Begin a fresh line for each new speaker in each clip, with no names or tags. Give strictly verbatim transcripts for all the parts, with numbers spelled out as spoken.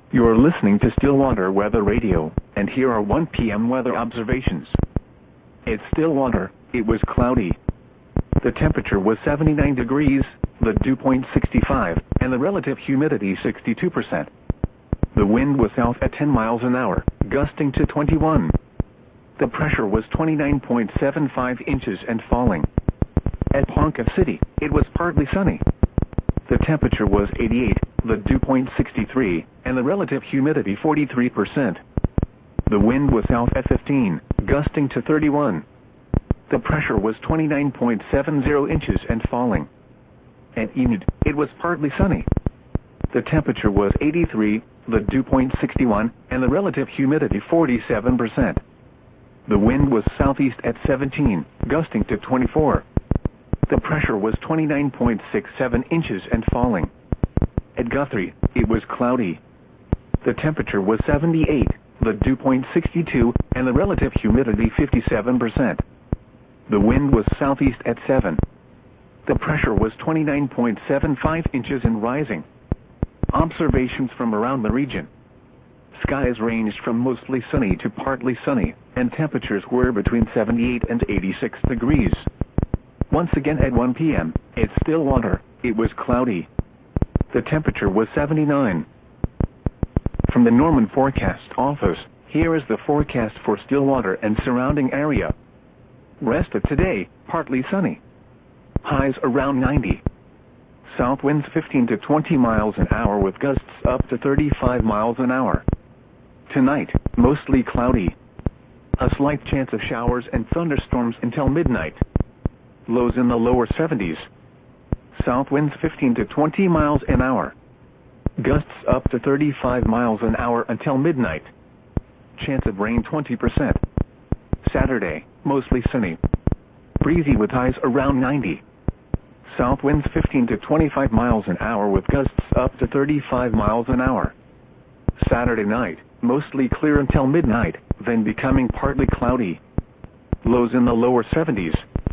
You're listening to Stillwater Weather Radio, and here are one p m weather observations. At Stillwater, it was cloudy. The temperature was seventy-nine degrees, the dew point sixty-five, and the relative humidity sixty-two percent. The wind was south at ten miles an hour, gusting to twenty-one. The pressure was twenty-nine point seven five inches and falling. At Ponca City, it was partly sunny. The temperature was eighty-eight, the dew point sixty-three, and the relative humidity forty-three percent. The wind was south at fifteen, gusting to thirty-one. The pressure was twenty-nine point seven zero inches and falling. At Enid, it was partly sunny. The temperature was eighty-three, the dew point sixty-one, and the relative humidity forty-seven percent. The wind was southeast at seventeen, gusting to twenty-four. The pressure was twenty-nine point six seven inches and falling. At Guthrie, it was cloudy. The temperature was seventy-eight, the dew point sixty-two, and the relative humidity fifty-seven percent. The wind was southeast at seven. The pressure was twenty-nine point seven five inches and rising. Observations from around the region. Skies ranged from mostly sunny to partly sunny, and temperatures were between seventy-eight and eighty-six degrees. Once again at one p m, at Stillwater, it was cloudy. The temperature was seventy-nine. From the Norman Forecast Office, here is the forecast for Stillwater and surrounding area. Rest of today, partly sunny. Highs around ninety. South winds fifteen to twenty miles an hour with gusts up to thirty-five miles an hour. Tonight, mostly cloudy. A slight chance of showers and thunderstorms until midnight. Lows in the lower seventies. South winds fifteen to twenty miles an hour. Gusts up to thirty-five miles an hour until midnight. Chance of rain twenty percent. Saturday, mostly sunny. Breezy with highs around ninety. South winds fifteen to twenty-five miles an hour with gusts up to thirty-five miles an hour. Saturday night, mostly clear until midnight, then becoming partly cloudy. Lows in the lower seventies.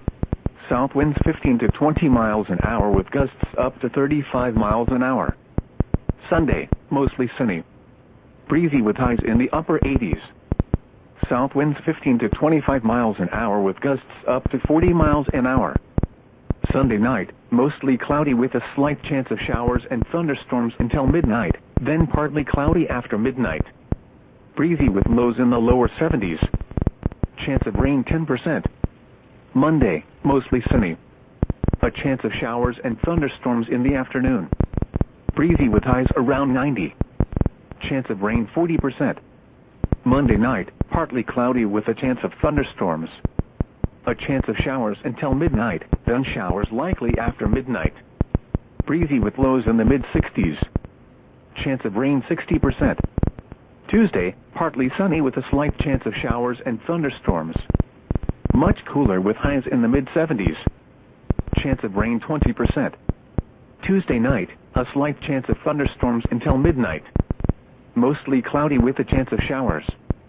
South winds fifteen to twenty miles an hour with gusts up to thirty-five miles an hour. Sunday, mostly sunny. Breezy with highs in the upper eighties. South winds fifteen to twenty-five miles an hour with gusts up to forty miles an hour. Sunday night, mostly cloudy with a slight chance of showers and thunderstorms until midnight, then partly cloudy after midnight. Breezy with lows in the lower seventies. Chance of rain ten percent. Monday, mostly sunny. A chance of showers and thunderstorms in the afternoon. Breezy with highs around ninety. Chance of rain forty percent. Monday night, partly cloudy with a chance of thunderstorms. A chance of showers until midnight, then showers likely after midnight. Breezy with lows in the mid-sixties. Chance of rain sixty percent. Tuesday, partly sunny with a slight chance of showers and thunderstorms. Much cooler with highs in the mid-seventies. Chance of rain twenty percent. Tuesday night, a slight chance of thunderstorms until midnight. Mostly cloudy with a chance of showers.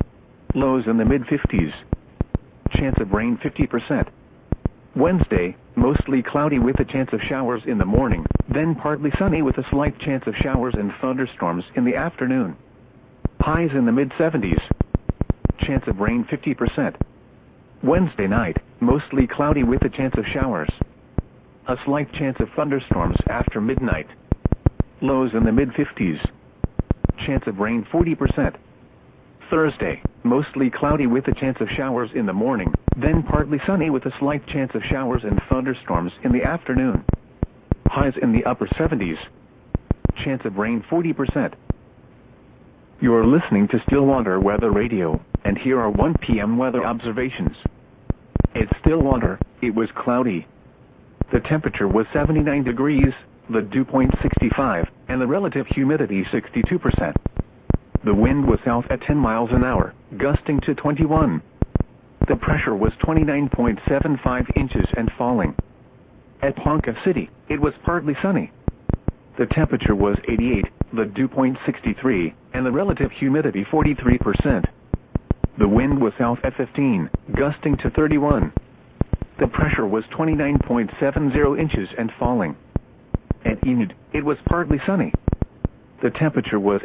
Lows in the mid-fifties. Chance of rain fifty percent. Wednesday, mostly cloudy with a chance of showers in the morning, then partly sunny with a slight chance of showers and thunderstorms in the afternoon. Highs in the mid-seventies. Chance of rain fifty percent. Wednesday night, mostly cloudy with a chance of showers. A slight chance of thunderstorms after midnight. Lows in the mid-fifties. Chance of rain forty percent. Thursday, mostly cloudy with a chance of showers in the morning, then partly sunny with a slight chance of showers and thunderstorms in the afternoon. Highs in the upper seventies. Chance of rain forty percent. You're listening to Stillwater Weather Radio, and here are one p m weather observations. At Stillwater, it was cloudy. The temperature was seventy-nine degrees, the dew point sixty-five, and the relative humidity sixty-two percent. The wind was south at ten miles an hour, gusting to twenty-one. The pressure was twenty-nine point seven five inches and falling. At Ponca City, it was partly sunny. The temperature was eighty-eight, the dew point sixty-three, and the relative humidity forty-three percent. The wind was south at fifteen, gusting to thirty-one. The pressure was twenty-nine point seven zero inches and falling. At Enid, it was partly sunny. The temperature was